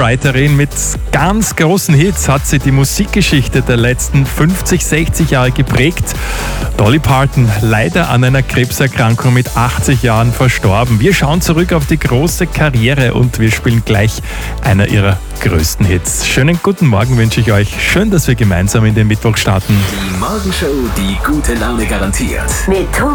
Singer-Songwriterin mit ganz großen Hits hat sie die Musikgeschichte der letzten 50, 60 Jahre geprägt. Dolly Parton, leider an einer Krebserkrankung mit 80 Jahren verstorben. Wir schauen zurück auf die große Karriere und wir spielen gleich einer ihrer größten Hits. Schönen guten Morgen wünsche ich euch. Schön, dass wir gemeinsam in den Mittwoch starten. Die Morgenshow, die gute Laune garantiert. Mit